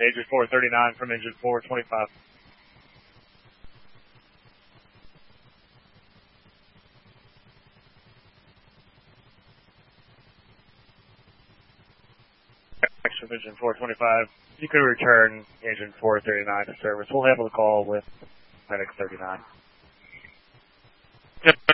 Agent 439 from engine 425. From engine 425, you could return engine 439 to service. We'll handle the call with FedEx 39. Yep.